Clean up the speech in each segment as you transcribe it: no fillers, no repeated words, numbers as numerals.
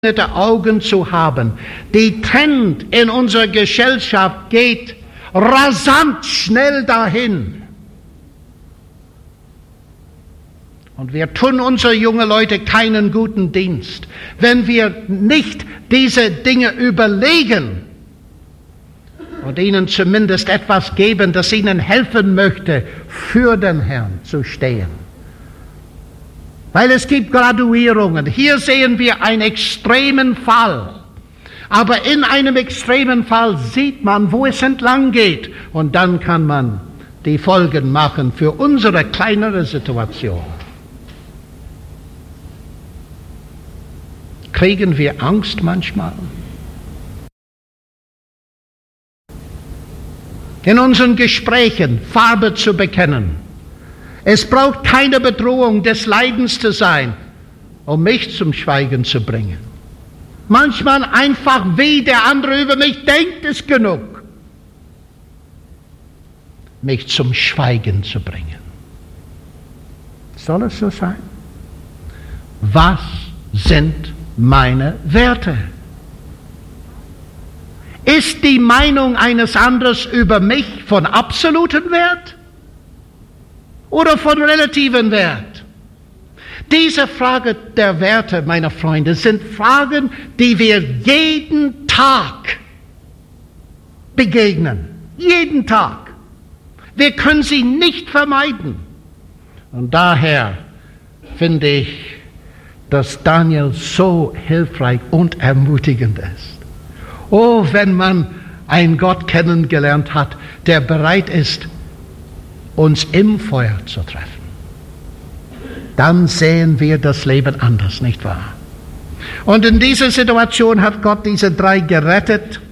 Augen zu haben. Die Trend in unserer Gesellschaft geht rasant schnell dahin. Und wir tun unsere jungen Leute keinen guten Dienst, wenn wir nicht diese Dinge überlegen und ihnen zumindest etwas geben, das ihnen helfen möchte, für den Herrn zu stehen. Weil es gibt Graduierungen. Hier sehen wir einen extremen Fall. Aber in einem extremen Fall sieht man, wo es entlang geht. Und dann kann man die Folgen machen für unsere kleinere Situation. Kriegen wir Angst manchmal? In unseren Gesprächen Farbe zu bekennen. Es braucht keine Bedrohung des Leidens zu sein, um mich zum Schweigen zu bringen. Manchmal einfach, wie der andere über mich denkt, ist genug, mich zum Schweigen zu bringen. Soll es so sein? Was sind meine Werte? Ist die Meinung eines anderen über mich von absolutem Wert? Oder von relativen Wert? Diese Frage der Werte, meine Freunde, sind Fragen, die wir jeden Tag begegnen. Jeden Tag. Wir können sie nicht vermeiden. Und daher finde ich, dass Daniel so hilfreich und ermutigend ist. Oh, wenn man einen Gott kennengelernt hat, der bereit ist, uns im Feuer zu treffen, dann sehen wir das Leben anders, nicht wahr? Und in dieser Situation hat Gott diese drei gerettet.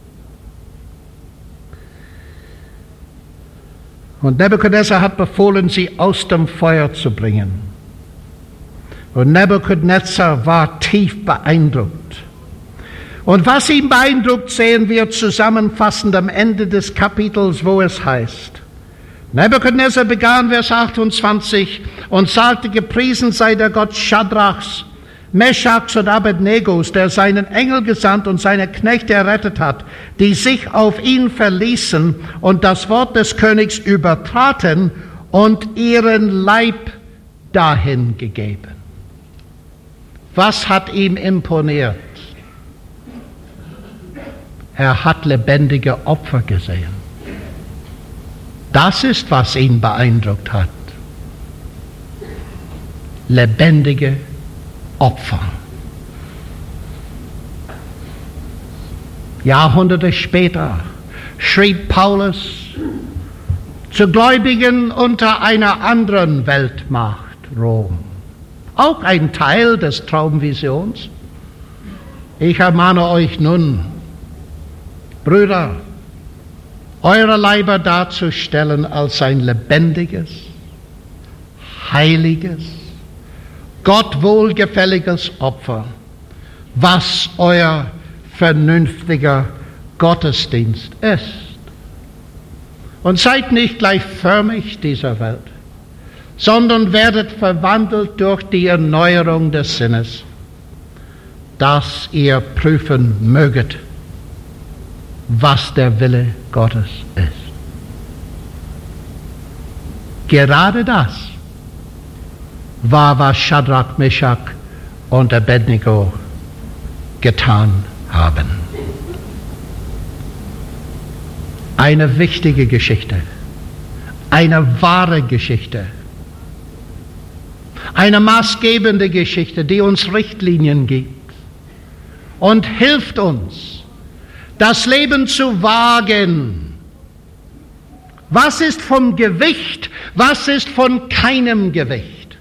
Und Nebukadnezar hat befohlen, sie aus dem Feuer zu bringen. Und Nebukadnezar war tief beeindruckt. Und was ihn beeindruckt, sehen wir zusammenfassend am Ende des Kapitels, wo es heißt: Nebukadnezar begann, Vers 28, und sagte, gepriesen sei der Gott Schadrachs, Meschachs und Abednegos, der seinen Engel gesandt und seine Knechte errettet hat, die sich auf ihn verließen und das Wort des Königs übertraten und ihren Leib dahin gegeben. Was hat ihm imponiert? Er hat lebendige Opfer gesehen. Das ist, was ihn beeindruckt hat. Lebendige Opfer. Jahrhunderte später schrieb Paulus zu Gläubigen unter einer anderen Weltmacht, Rom. Auch ein Teil des Traumvisions. Ich ermahne euch nun, Brüder, eure Leiber darzustellen als ein lebendiges, heiliges, Gott wohlgefälliges Opfer, was euer vernünftiger Gottesdienst ist. Und seid nicht gleichförmig dieser Welt, sondern werdet verwandelt durch die Erneuerung des Sinnes, dass ihr prüfen möget, was der Wille Gottes ist. Gerade das war, was Schadrach, Meschach und Abednego getan haben. Eine wichtige Geschichte, eine wahre Geschichte, eine maßgebende Geschichte, die uns Richtlinien gibt und hilft uns, das Leben zu wagen. Was ist vom Gewicht? Was ist von keinem Gewicht?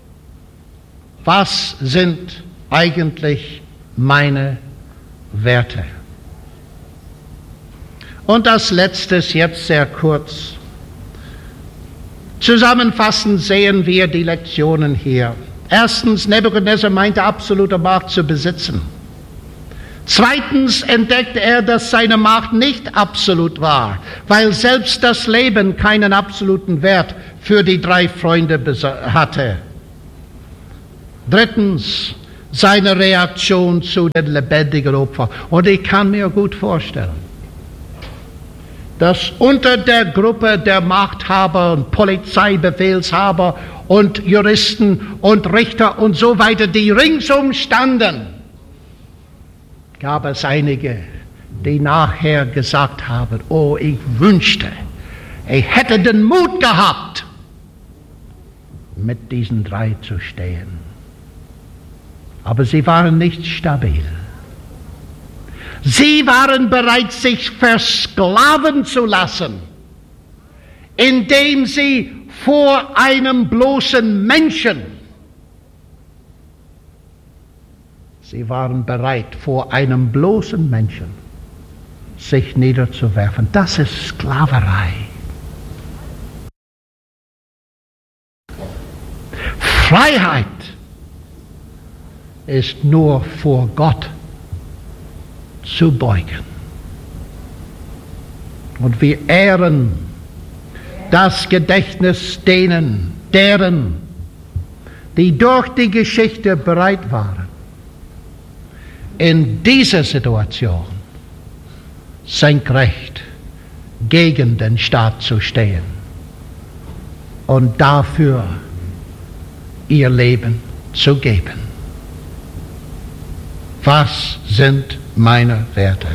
Was sind eigentlich meine Werte? Und als letztes, jetzt sehr kurz. Zusammenfassend sehen wir die Lektionen hier. Erstens, Nebukadnezar meinte, absolute Macht zu besitzen. Zweitens entdeckte er, dass seine Macht nicht absolut war, weil selbst das Leben keinen absoluten Wert für die drei Freunde hatte. Drittens, seine Reaktion zu den lebendigen Opfern. Und ich kann mir gut vorstellen, dass unter der Gruppe der Machthaber und Polizeibefehlshaber und Juristen und Richter und so weiter, die ringsum standen, gab es einige, die nachher gesagt haben, oh, ich wünschte, ich hätte den Mut gehabt, mit diesen 3 zu stehen. Aber sie waren nicht stabil. Sie waren bereit, sich versklaven zu lassen, indem sie vor einem bloßen Menschen, sie waren bereit, vor einem bloßen Menschen sich niederzuwerfen. Das ist Sklaverei. Freiheit ist nur vor Gott zu beugen. Und wir ehren das Gedächtnis deren, die durch die Geschichte bereit waren, in dieser Situation senkrecht gegen den Staat zu stehen und dafür ihr Leben zu geben. Was sind meine Werte?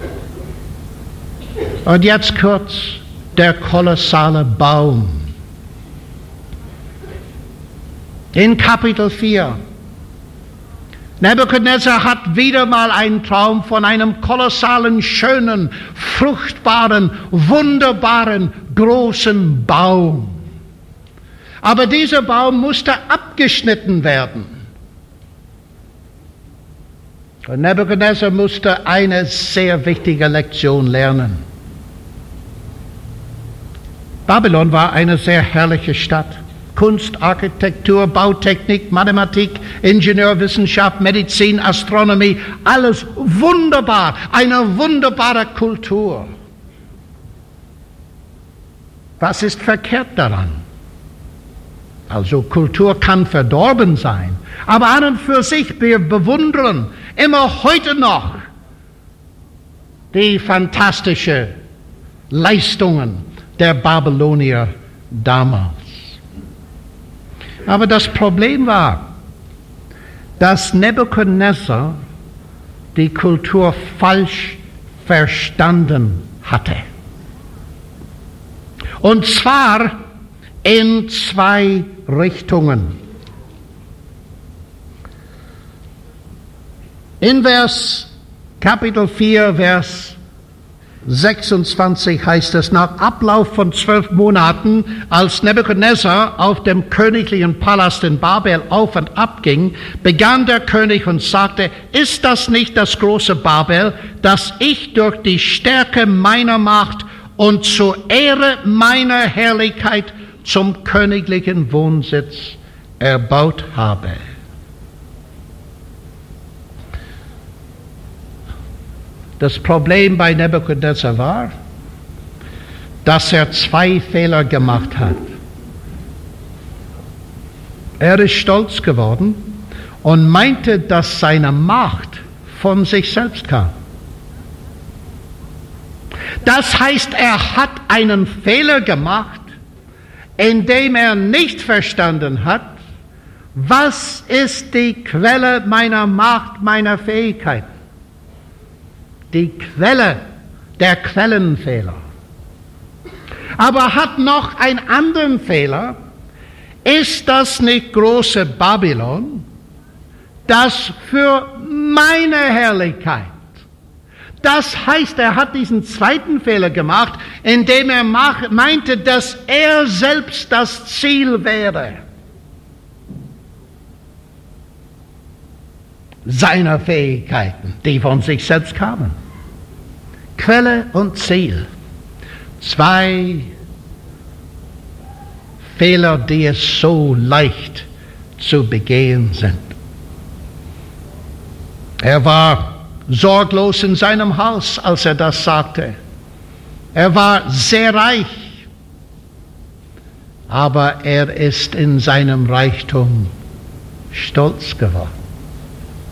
Und jetzt kurz der kolossale Baum. In Kapitel 4. Nebukadnezar hat wieder mal einen Traum von einem kolossalen, schönen, fruchtbaren, wunderbaren, großen Baum. Aber dieser Baum musste abgeschnitten werden. Und Nebukadnezar musste eine sehr wichtige Lektion lernen. Babylon war eine sehr herrliche Stadt. Kunst, Architektur, Bautechnik, Mathematik, Ingenieurwissenschaft, Medizin, Astronomie, alles wunderbar, eine wunderbare Kultur. Was ist verkehrt daran? Also Kultur kann verdorben sein, aber an und für sich, wir bewundern immer heute noch die fantastischen Leistungen der Babylonier damals. Aber das Problem war, dass Nebukadnezar die Kultur falsch verstanden hatte. Und zwar in 2 Richtungen. In Kapitel 4, Vers 26 heißt es, nach Ablauf von 12 Monaten, als Nebukadnezar auf dem königlichen Palast in Babel auf und ab ging, begann der König und sagte, ist das nicht das große Babel, das ich durch die Stärke meiner Macht und zur Ehre meiner Herrlichkeit zum königlichen Wohnsitz erbaut habe? Das Problem bei Nebukadnezar war, dass er 2 Fehler gemacht hat. Er ist stolz geworden und meinte, dass seine Macht von sich selbst kam. Das heißt, er hat einen Fehler gemacht, indem er nicht verstanden hat, was ist die Quelle meiner Macht, meiner Fähigkeiten. Die Quelle, der Quellenfehler. Aber hat noch einen anderen Fehler. Ist das nicht große Babylon, das für meine Herrlichkeit? Das heißt, er hat diesen zweiten Fehler gemacht, indem er meinte, dass er selbst das Ziel wäre seiner Fähigkeiten, die von sich selbst kamen. Quelle und Ziel. 2 Fehler, die es so leicht zu begehen sind. Er war sorglos in seinem Haus, als er das sagte. Er war sehr reich, aber er ist in seinem Reichtum stolz geworden.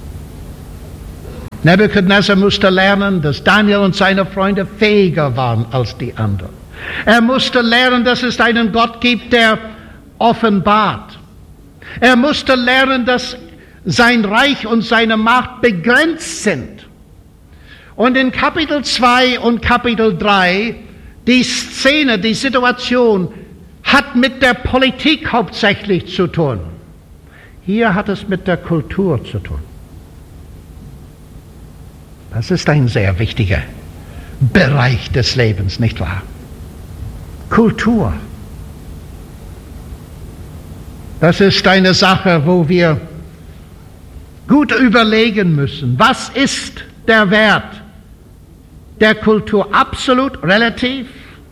Nebukadnezar musste lernen, dass Daniel und seine Freunde fähiger waren als die anderen. Er musste lernen, dass es einen Gott gibt, der offenbart. Er musste lernen, dass sein Reich und seine Macht begrenzt sind. Und in Kapitel 2 und Kapitel 3, die Szene, die Situation hat mit der Politik hauptsächlich zu tun. Hier hat es mit der Kultur zu tun. Das ist ein sehr wichtiger Bereich des Lebens, nicht wahr? Kultur. Das ist eine Sache, wo wir gut überlegen müssen. Was ist der Wert der Kultur? Absolut, relativ?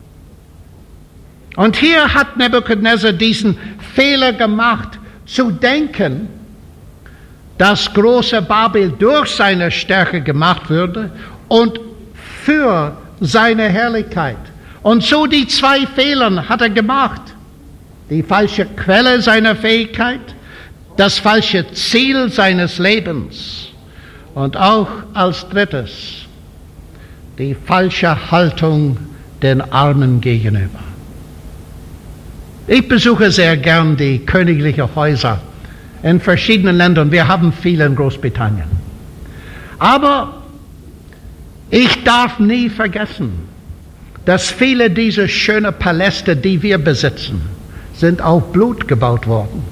Und hier hat Nebukadnezar diesen Fehler gemacht, zu denken, dass große Babel durch seine Stärke gemacht würde und für seine Herrlichkeit. Und so die zwei Fehler hat er gemacht. Die falsche Quelle seiner Fähigkeit, das falsche Ziel seines Lebens und auch als drittes die falsche Haltung den Armen gegenüber. Ich besuche sehr gern die königlichen Häuser in verschiedenen Ländern. Wir haben viele in Großbritannien. Aber ich darf nie vergessen, dass viele dieser schönen Paläste, die wir besitzen, sind auf Blut gebaut worden.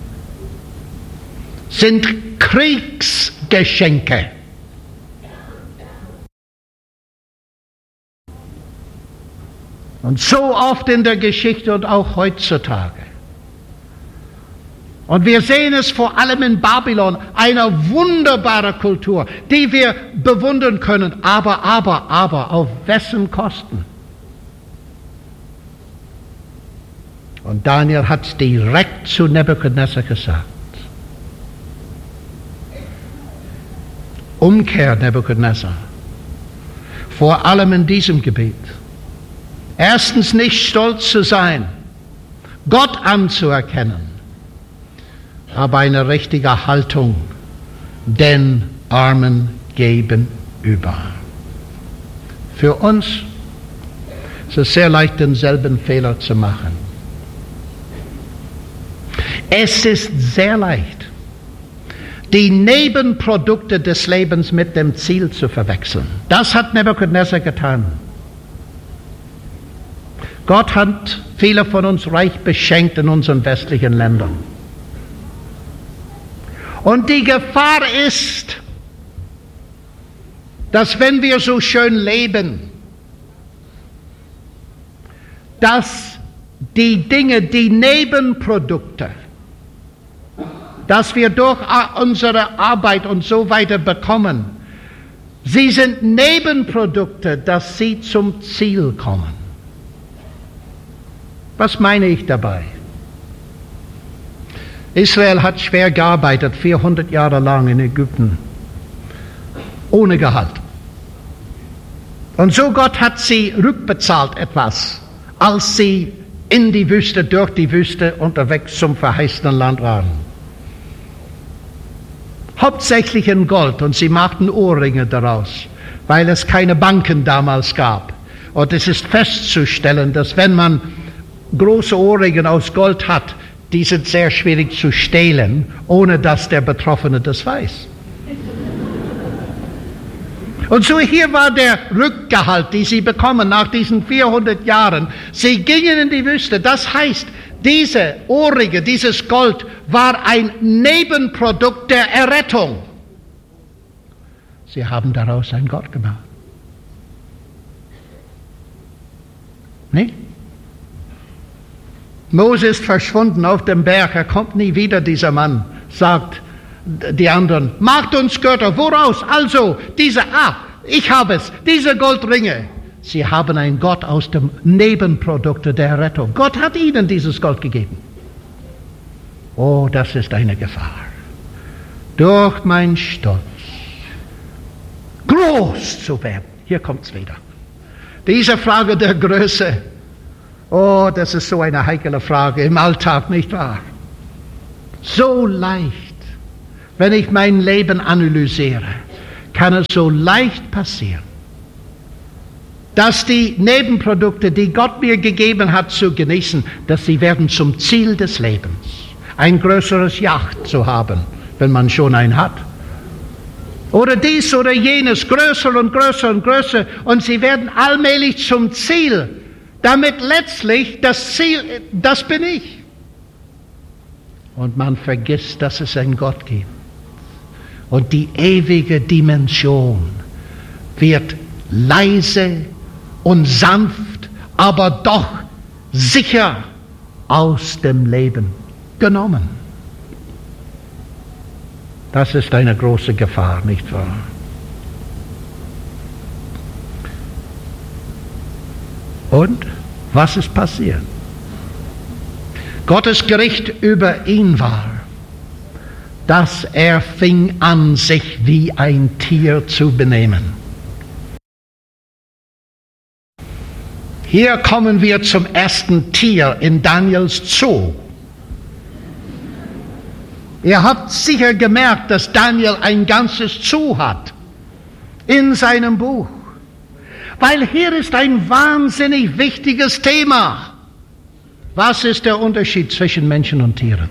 Sind Kriegsgeschenke. Und so oft in der Geschichte und auch heutzutage. Und wir sehen es vor allem in Babylon, eine wunderbare Kultur, die wir bewundern können, aber, auf wessen Kosten? Und Daniel hat direkt zu Nebukadnezar gesagt. Umkehr, Nebukadnezar, vor allem in diesem Gebiet. Erstens nicht stolz zu sein, Gott anzuerkennen, aber eine richtige Haltung den Armen gegenüber. Für uns ist es sehr leicht, denselben Fehler zu machen. Es ist sehr leicht, die Nebenprodukte des Lebens mit dem Ziel zu verwechseln. Das hat Nebukadnezar getan. Gott hat viele von uns reich beschenkt in unseren westlichen Ländern. Und die Gefahr ist, dass wenn wir so schön leben, dass die Dinge, die Nebenprodukte, dass wir durch unsere Arbeit und so weiter bekommen, sie sind Nebenprodukte, dass sie zum Ziel kommen. Was meine ich dabei? Israel hat schwer gearbeitet, 400 Jahre lang in Ägypten, ohne Gehalt. Und so Gott hat sie rückbezahlt etwas, als sie in die Wüste, durch die Wüste unterwegs zum verheißenen Land waren. Hauptsächlich in Gold, und sie machten Ohrringe daraus, weil es keine Banken damals gab. Und es ist festzustellen, dass wenn man große Ohrringe aus Gold hat, die sind sehr schwierig zu stehlen, ohne dass der Betroffene das weiß. Und so hier war der Rückgehalt, den sie bekommen nach diesen 400 Jahren. Sie gingen in die Wüste. Das heißt, diese Ohrringe, dieses Gold war ein Nebenprodukt der Errettung. Sie haben daraus einen Gott gemacht. Nicht? Mose ist verschwunden auf dem Berg, er kommt nie wieder, dieser Mann, sagt die anderen, macht uns Götter, woraus? Also, ich habe es, diese Goldringe. Sie haben einen Gott aus dem Nebenprodukte der Rettung. Gott hat ihnen dieses Gold gegeben. Oh, das ist eine Gefahr. Durch meinen Stolz groß zu werden. Hier kommt es wieder. Diese Frage der Größe. Oh, das ist so eine heikle Frage im Alltag, nicht wahr? So leicht, wenn ich mein Leben analysiere, kann es so leicht passieren, dass die Nebenprodukte, die Gott mir gegeben hat zu genießen, dass sie werden zum Ziel des Lebens. Ein größeres Yacht zu haben, wenn man schon einen hat. Oder dies oder jenes, größer und größer und größer. Und sie werden allmählich zum Ziel, damit letztlich das Ziel, das bin ich. Und man vergisst, dass es einen Gott gibt. Und die ewige Dimension wird leise und sanft, aber doch sicher aus dem Leben genommen. Das ist eine große Gefahr, nicht wahr? Und was ist passiert? Gottes Gericht über ihn war, dass er fing an, sich wie ein Tier zu benehmen. Hier kommen wir zum ersten Tier in Daniels Zoo. Ihr habt sicher gemerkt, dass Daniel ein ganzes Zoo hat in seinem Buch. Weil hier ist ein wahnsinnig wichtiges Thema. Was ist der Unterschied zwischen Menschen und Tieren?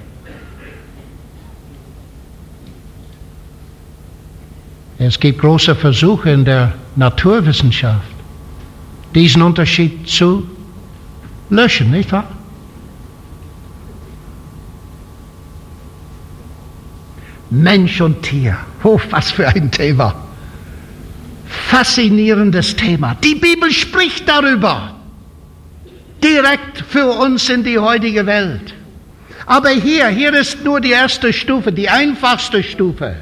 Es gibt große Versuche in der Naturwissenschaft, diesen Unterschied zu löschen, nicht wahr? Mensch und Tier, oh, was für ein Thema. Faszinierendes Thema. Die Bibel spricht darüber. Direkt für uns in die heutige Welt. Aber hier ist nur die erste Stufe, die einfachste Stufe.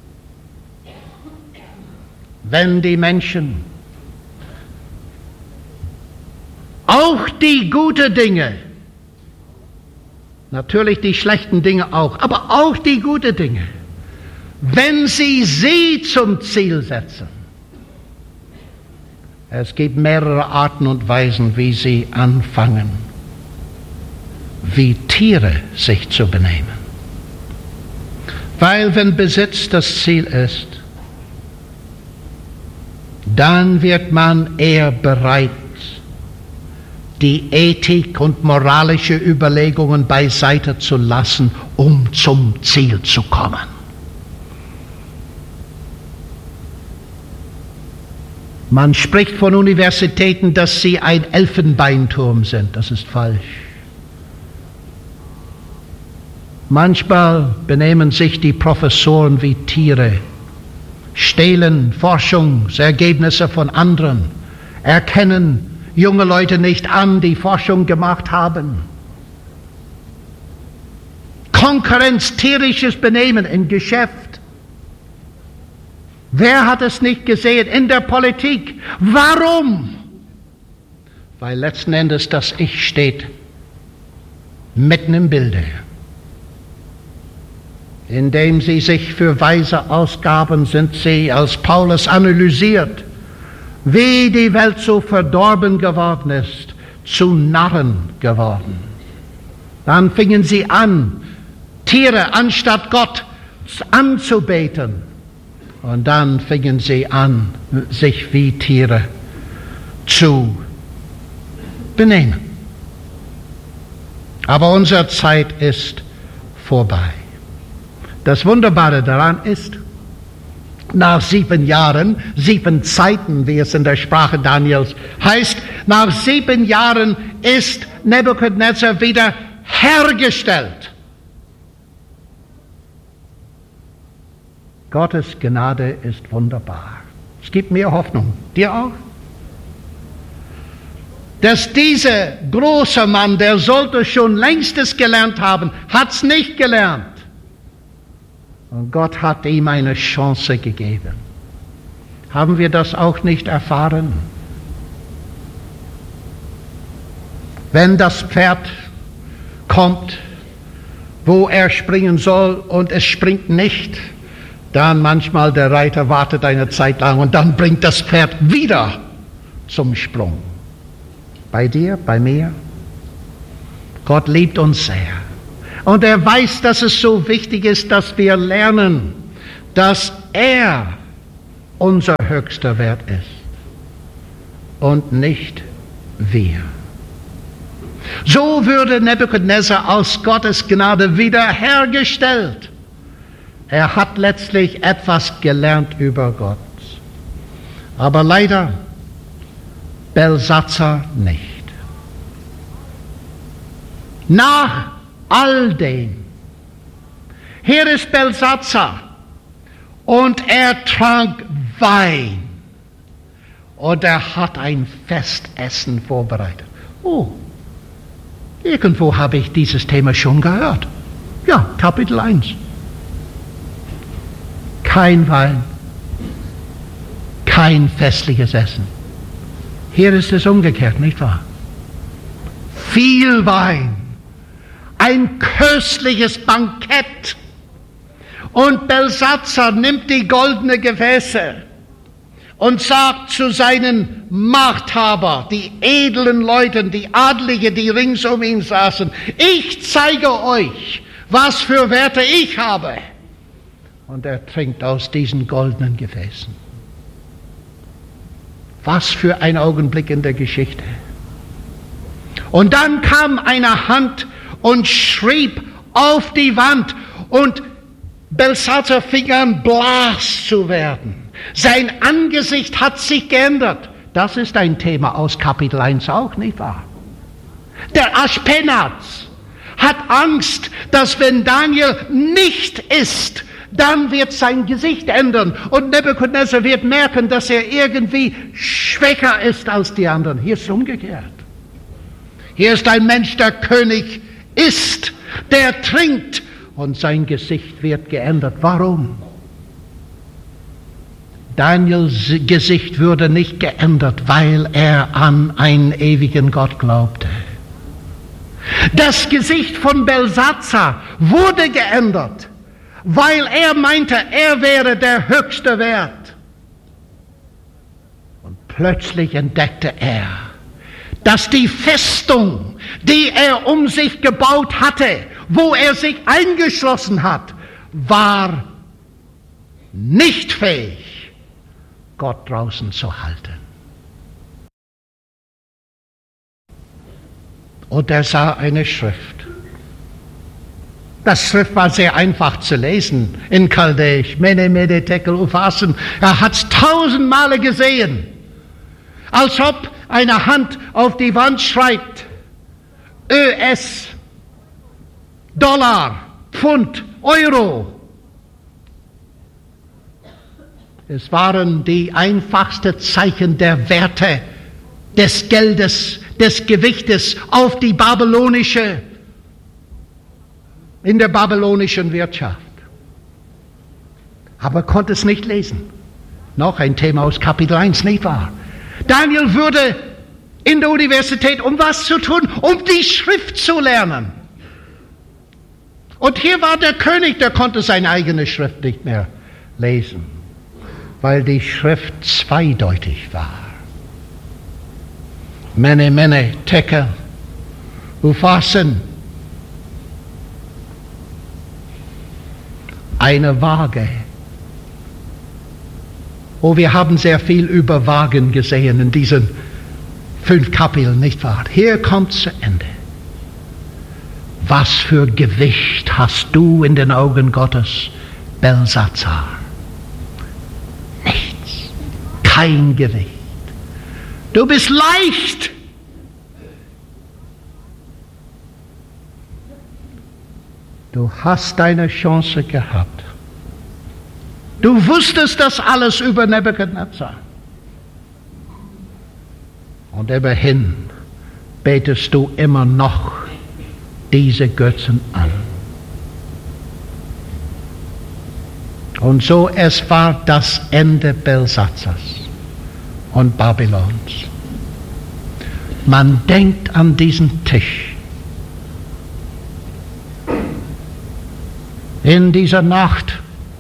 Wenn die Menschen auch die guten Dinge, natürlich die schlechten Dinge auch, aber auch die guten Dinge, wenn sie zum Ziel setzen. Es gibt mehrere Arten und Weisen, wie sie anfangen, wie Tiere sich zu benehmen. Weil wenn Besitz das Ziel ist, dann wird man eher bereit, die Ethik und moralische Überlegungen beiseite zu lassen, um zum Ziel zu kommen. Man spricht von Universitäten, dass sie ein Elfenbeinturm sind. Das ist falsch. Manchmal benehmen sich die Professoren wie Tiere, stehlen Forschungsergebnisse von anderen, erkennen junge Leute nicht an, die Forschung gemacht haben. Konkurrenz, tierisches Benehmen im Geschäft. Wer hat es nicht gesehen in der Politik? Warum? Weil letzten Endes das Ich steht mitten im Bilde. Indem sie sich für Weise ausgaben, sind sie, als Paulus analysiert, wie die Welt so verdorben geworden ist, zu Narren geworden. Dann fingen sie an, Tiere anstatt Gott anzubeten. Und dann fingen sie an, sich wie Tiere zu benehmen. Aber unsere Zeit ist vorbei. Das Wunderbare daran ist, nach 7 Jahren, 7 Zeiten, wie es in der Sprache Daniels heißt, nach 7 Jahren ist Nebukadnezar wieder hergestellt. Gottes Gnade ist wunderbar. Es gibt mir Hoffnung. Dir auch? Dass dieser große Mann, der sollte schon längstes gelernt haben, hat es nicht gelernt. Und Gott hat ihm eine Chance gegeben. Haben wir das auch nicht erfahren? Wenn das Pferd kommt, wo er springen soll und es springt nicht, dann manchmal der Reiter wartet eine Zeit lang und dann bringt das Pferd wieder zum Sprung. Bei dir, bei mir? Gott liebt uns sehr. Und er weiß, dass es so wichtig ist, dass wir lernen, dass er unser höchster Wert ist und nicht wir. So würde Nebukadnezar aus Gottes Gnade wiederhergestellt. Er hat letztlich etwas gelernt über Gott. Aber leider Belsatzar nicht. Nach all dem, hier ist Belsatzar und er trank Wein und er hat ein Festessen vorbereitet. Oh, irgendwo habe ich dieses Thema schon gehört. Ja, Kapitel 1. Kein Wein, kein festliches Essen. Hier ist es umgekehrt, nicht wahr? Viel Wein, ein köstliches Bankett. Und Belsatzar nimmt die goldenen Gefäße und sagt zu seinen Machthaber, die edlen Leuten, die Adlige, die rings um ihn saßen, ich zeige euch, was für Werte ich habe. Und er trinkt aus diesen goldenen Gefäßen. Was für ein Augenblick in der Geschichte. Und dann kam eine Hand und schrieb auf die Wand und Belsatzar fing an, blass zu werden. Sein Angesicht hat sich geändert. Das ist ein Thema aus Kapitel 1 auch, nicht wahr? Der Aschpenaz hat Angst, dass wenn Daniel nicht isst, dann wird sein Gesicht ändern und Nebukadnezar wird merken, dass er irgendwie schwächer ist als die anderen. Hier ist es umgekehrt. Hier ist ein Mensch, der König ist, der trinkt und sein Gesicht wird geändert. Warum? Daniels Gesicht würde nicht geändert, weil er an einen ewigen Gott glaubte. Das Gesicht von Belsatzar wurde geändert, weil er meinte, er wäre der höchste Wert. Und plötzlich entdeckte er, dass die Festung, die er um sich gebaut hatte, wo er sich eingeschlossen hat, war nicht fähig, Gott draußen zu halten. Und er sah eine Schrift. Das Schrift war sehr einfach zu lesen in Chaldäisch. Mene, Mene, Tekel, Upharsin. Er hat es 1000 Male gesehen. Als ob eine Hand auf die Wand schreibt, ÖS, Dollar, Pfund, Euro. Es waren die einfachsten Zeichen der Werte, des Geldes, des Gewichtes auf die in der babylonischen Wirtschaft. Aber er konnte es nicht lesen. Noch ein Thema aus Kapitel 1, nicht wahr? Daniel würde in der Universität, um was zu tun? Um die Schrift zu lernen. Und hier war der König, der konnte seine eigene Schrift nicht mehr lesen, weil die Schrift zweideutig war. Mene, Mene, Tekel, Upharsin. Eine Waage. Oh, wir haben sehr viel über Wagen gesehen in diesen 5 Kapiteln, nicht wahr? Hier kommt zu Ende. Was für Gewicht hast du in den Augen Gottes, Belsatzar? Nichts. Kein Gewicht. Du bist leicht. Du hast deine Chance gehabt. Du wusstest das alles über Nebukadnezar. Und immerhin betest du immer noch diese Götzen an. Und so, es war das Ende Belsatzars und Babylons. Man denkt an diesen Tisch. In dieser Nacht.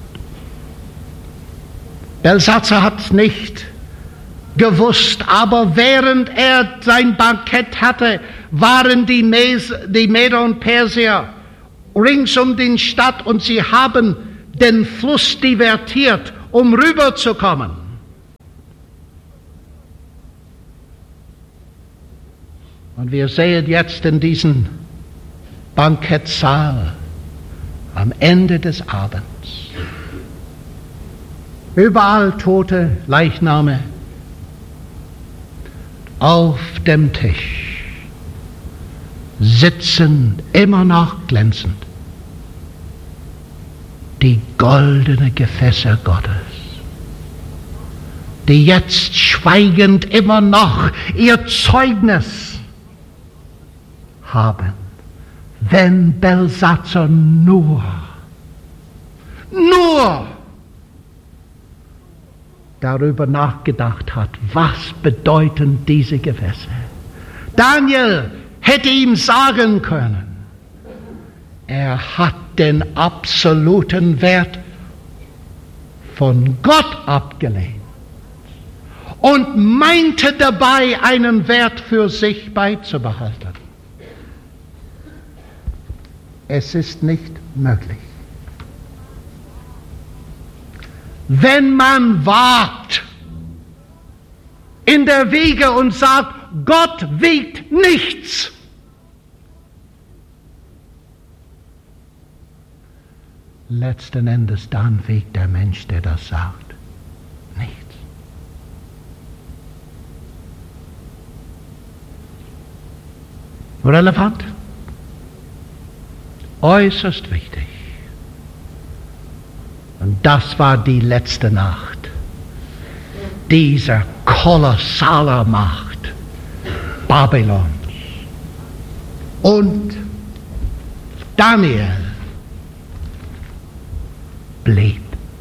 Belsatzar hat es nicht gewusst, aber während er sein Bankett hatte, waren die Meder und Perser rings um die Stadt und sie haben den Fluss divertiert, um rüberzukommen. Und wir sehen jetzt in diesem Bankettsaal am Ende des Abends überall tote Leichname auf dem Tisch, sitzen immer noch glänzend die goldene Gefäße Gottes, die jetzt schweigend immer noch ihr Zeugnis haben, wenn Belsatzer nur darüber nachgedacht hat, was bedeuten diese Gefäße. Daniel hätte ihm sagen können, er hat den absoluten Wert von Gott abgelehnt und meinte dabei, einen Wert für sich beizubehalten. Es ist nicht möglich. Wenn man wagt in der Wiege und sagt, Gott wiegt nichts, letzten Endes dann wiegt der Mensch, der das sagt, nichts. Relevant, äußerst wichtig. Und das war die letzte Nacht dieser kolossalen Macht Babylons. Und Daniel blieb.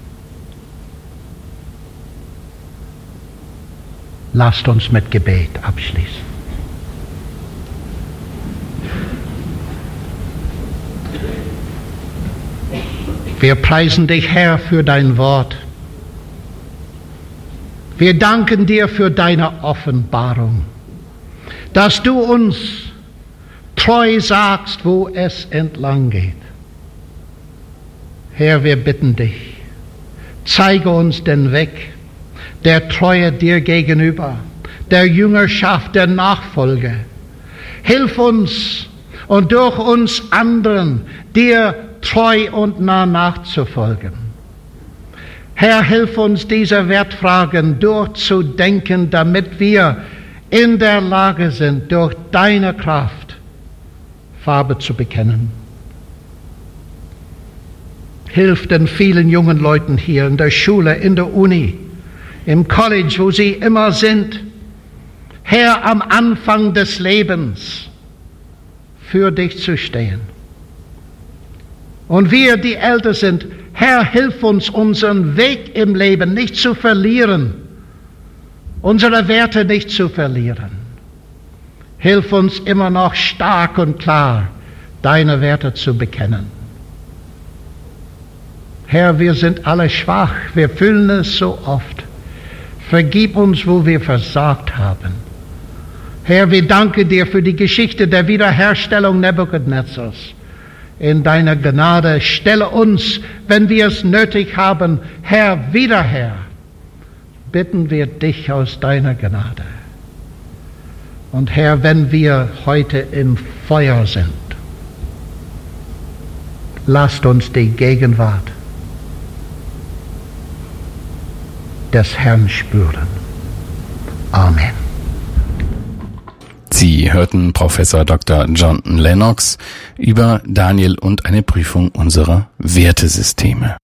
Lasst uns mit Gebet abschließen. Wir preisen dich, Herr, für dein Wort. Wir danken dir für deine Offenbarung, dass du uns treu sagst, wo es entlang geht. Herr, wir bitten dich, zeige uns den Weg der Treue dir gegenüber, der Jüngerschaft, der Nachfolge. Hilf uns und durch uns anderen, dir treu und nah nachzufolgen. Herr, hilf uns, diese Wertfragen durchzudenken, damit wir in der Lage sind, durch deine Kraft Farbe zu bekennen. Hilf den vielen jungen Leuten hier in der Schule, in der Uni, im College, wo sie immer sind. Herr, am Anfang des Lebens für dich zu stehen. Und wir, die älter sind, Herr, hilf uns, unseren Weg im Leben nicht zu verlieren, unsere Werte nicht zu verlieren. Hilf uns immer noch stark und klar, deine Werte zu bekennen. Herr, wir sind alle schwach, wir fühlen es so oft. Vergib uns, wo wir versagt haben. Herr, wir danken dir für die Geschichte der Wiederherstellung Nebukadnezzars. In deiner Gnade stelle uns, wenn wir es nötig haben, Herr, wieder her. Bitten wir dich aus deiner Gnade. Und Herr, wenn wir heute im Feuer sind, lasst uns die Gegenwart des Herrn spüren. Amen. Sie hörten Professor Dr. John Lennox über Daniel und eine Prüfung unserer Wertesysteme.